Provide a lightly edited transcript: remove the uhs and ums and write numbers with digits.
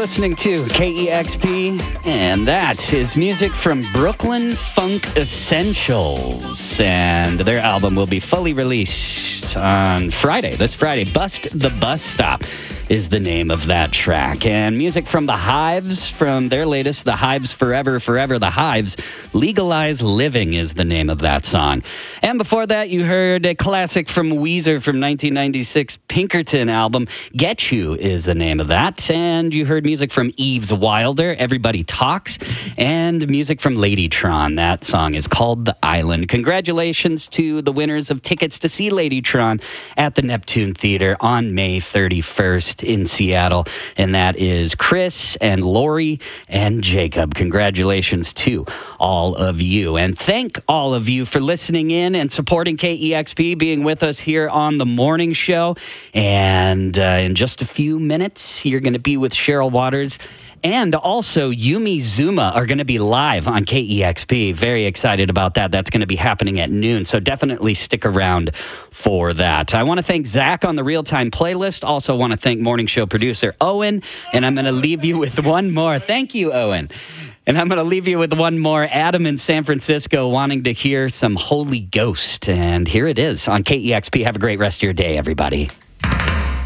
listening to KEXP, and that is music from Brooklyn Funk Essentials. And their album will be fully released on Friday, this Friday. Bust the Bus Stop is the name of that track. And music from The Hives, from their latest, The Hives Forever, Forever The Hives. Legalize Living is the name of that song. And before that, you heard a classic from Weezer from 1996 Pinkerton album. Get You is the name of that. And you heard music from Eves Wilder, Everybody Talks, and music from Ladytron. That song is called The Island. Congratulations to the winners of tickets to see Ladytron at the Neptune Theater on May 31st in Seattle. And that is Chris and Lori and Jacob. Congratulations to all of you. And thank all of you for listening in and supporting KEXP, being with us here on the morning show. And in just a few minutes, you're going to be with Cheryl Waters. And also, Yumi Zuma are going to be live on KEXP. Very excited about that. That's going to be happening at noon, so definitely stick around for that. I want to thank Zach on the real-time playlist. Also want to thank morning show producer Owen. And I'm going to leave you with one more. Thank you, Owen. And I'm going to leave you with one more. Adam in San Francisco wanting to hear some Holy Ghost. And here it is on KEXP. Have a great rest of your day, everybody.